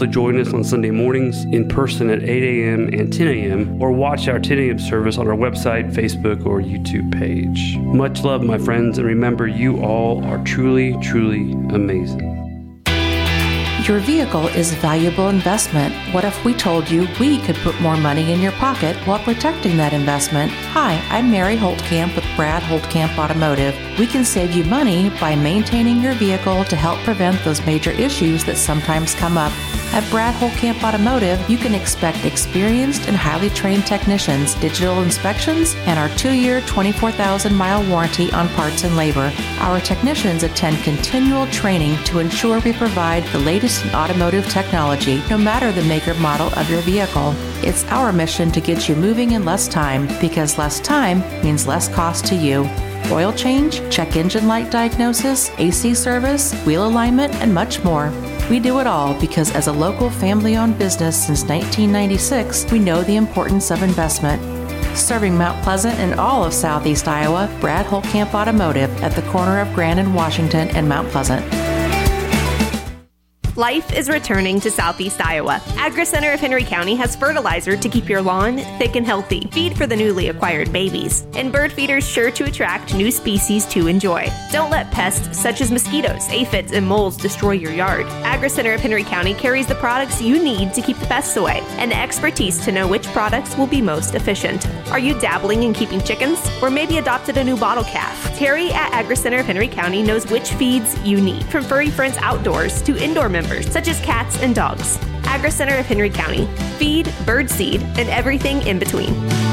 Join us on Sunday mornings in person at 8 a.m. and 10 a.m. or watch our 10 a.m. service on our website, Facebook, or YouTube page. Much love, my friends, and remember, you all are truly, truly amazing. Your vehicle is a valuable investment. What if we told you we could put more money in your pocket while protecting that investment? Hi, I'm Mary Holtkamp with Brad Holtkamp Automotive. We can save you money by maintaining your vehicle to help prevent those major issues that sometimes come up. At Brad Holtkamp Automotive, you can expect experienced and highly trained technicians, digital inspections, and our 2-year, 24,000-mile warranty on parts and labor. Our technicians attend continual training to ensure we provide the latest in automotive technology, no matter the make or model of your vehicle. It's our mission to get you moving in less time, because less time means less cost to you. Oil change, check engine light diagnosis, AC service, wheel alignment, and much more. We do it all because as a local family-owned business since 1996, we know the importance of investment. Serving Mount Pleasant and all of Southeast Iowa, Brad Holtkamp Automotive at the corner of Grand and Washington and Mount Pleasant. Life is returning to Southeast Iowa. Agri-Center of Henry County has fertilizer to keep your lawn thick and healthy, feed for the newly acquired babies, and bird feeders sure to attract new species to enjoy. Don't let pests such as mosquitoes, aphids, and moles destroy your yard. Agri-Center of Henry County carries the products you need to keep the pests away and the expertise to know which products will be most efficient. Are you dabbling in keeping chickens? Or maybe adopted a new bottle calf? Terry at Agri-Center of Henry County knows which feeds you need, from Furry Friends Outdoors to indoor members such as cats and dogs. Agri-Center of Henry County. Feed, bird seed, and everything in between.